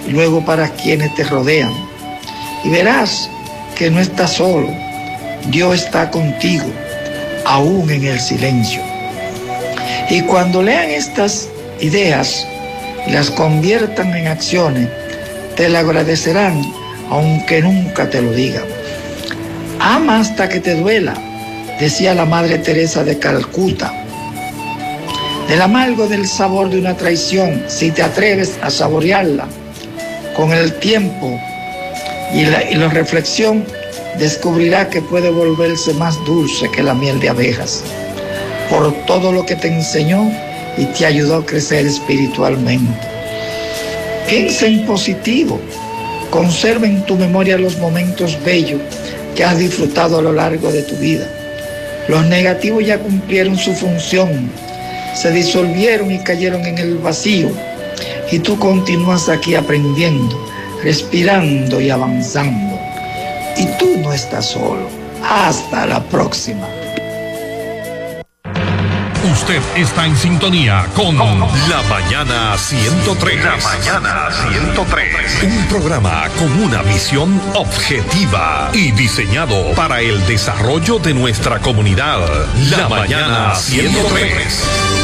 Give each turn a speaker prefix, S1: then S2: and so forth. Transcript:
S1: y luego para quienes te rodean. Y verás que no estás solo. Dios está contigo, aún en el silencio. Y cuando lean estas ideas y las conviertan en acciones, te lo agradecerán, aunque nunca te lo digan. Ama hasta que te duela, decía la Madre Teresa de Calcuta. Del amargo del sabor de una traición, si te atreves a saborearla, con el tiempo y la reflexión, descubrirá que puede volverse más dulce que la miel de abejas, por todo lo que te enseñó y te ayudó a crecer espiritualmente. Piensa en positivo, conserva en tu memoria los momentos bellos que has disfrutado a lo largo de tu vida. Los negativos ya cumplieron su función, se disolvieron y cayeron en el vacío, y tú continúas aquí aprendiendo, respirando y avanzando. Y tú no estás solo. Hasta la próxima.
S2: Usted está en sintonía con La Mañana 103. La Mañana 103. Un programa con una visión objetiva y diseñado para el desarrollo de nuestra comunidad. La Mañana 103.